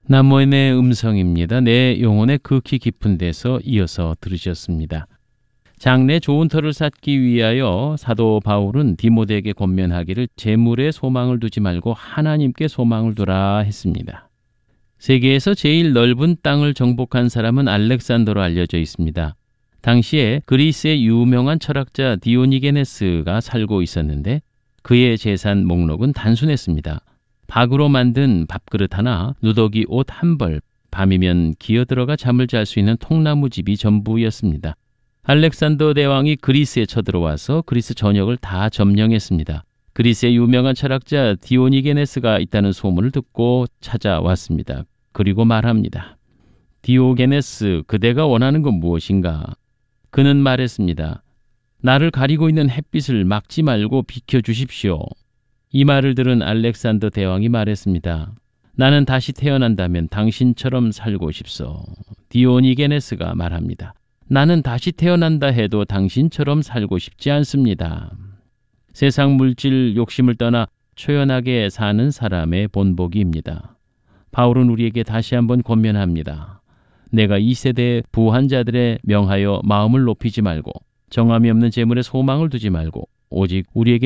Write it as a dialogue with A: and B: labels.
A: 남모임의 음성입니다. 내 영혼의 극히 깊은 데서 이어서 들으셨습니다. 장래 좋은 터를 쌓기 위하여 사도 바울은 디모데에게 권면하기를 재물에 소망을 두지 말고 하나님께 소망을 두라 했습니다. 세계에서 제일 넓은 땅을 정복한 사람은 알렉산더로 알려져 있습니다. 당시에 그리스의 유명한 철학자 디오니게네스가 살고 있었는데 그의 재산 목록은 단순했습니다. 박으로 만든 밥그릇 하나, 누더기 옷 한 벌, 밤이면 기어들어가 잠을 잘 수 있는 통나무집이 전부였습니다. 알렉산더 대왕이 그리스에 쳐들어와서 그리스 전역을 다 점령했습니다. 그리스의 유명한 철학자 디오니게네스가 있다는 소문을 듣고 찾아왔습니다. 그리고 말합니다. 디오게네스, 그대가 원하는 건 무엇인가? 그는 말했습니다. 나를 가리고 있는 햇빛을 막지 말고 비켜주십시오. 이 말을 들은 알렉산더 대왕이 말했습니다. 나는 다시 태어난다면 당신처럼 살고 싶소. 디오니게네스가 말합니다. 나는 다시 태어난다 해도 당신처럼 살고 싶지 않습니다. 세상 물질 욕심을 떠나 초연하게 사는 사람의 본보기입니다. 바울은 우리에게 다시 한번 권면합니다. 내가 이 세대의 부한 자들의 명하여 마음을 높이지 말고 정함이 없는 재물에 소망을 두지 말고 오직 우리에게